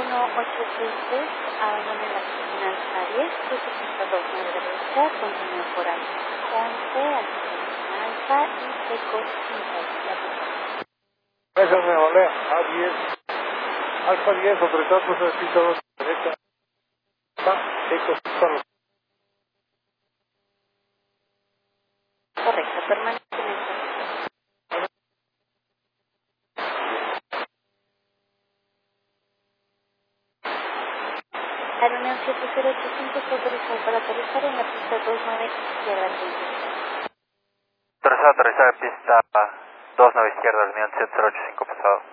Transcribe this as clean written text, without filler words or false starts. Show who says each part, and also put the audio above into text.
Speaker 1: 1863, abandone la piscina Alfa 10, 262 derecha, continúe por Alfa 11, Alfa y Seco 50.
Speaker 2: Gracias, me volé. A10. Alfa 10, autorizado curso de piso 2, derecha. Seco 50.
Speaker 1: Correcto, permanece en el centro. Aeronave 7085 está autorizado para aterrizar en la pista 29 izquierda 30.
Speaker 3: Autorizado a aterrizar en pista 29 izquierda, línea 7085 pasado.